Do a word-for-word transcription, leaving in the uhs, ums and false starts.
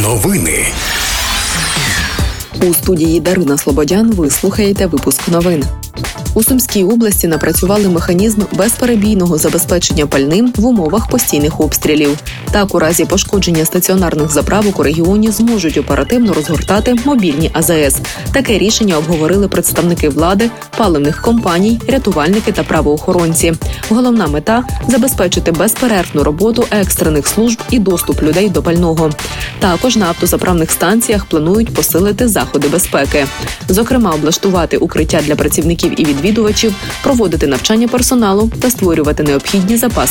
Новини. У студії Дарина Слободян ви слухаєте випуск новин. У Сумській області напрацювали механізм безперебійного забезпечення пальним в умовах постійних обстрілів. Так, у разі пошкодження стаціонарних заправок у регіоні зможуть оперативно розгортати мобільні А З С. Таке рішення обговорили представники влади, паливних компаній, рятувальники та правоохоронці. Головна мета – забезпечити безперервну роботу екстрених служб і доступ людей до пального. Також на автозаправних станціях планують посилити заходи безпеки. Зокрема, облаштувати укриття для працівників і відвідувачів, проводити навчання персоналу та створювати необхідні запаси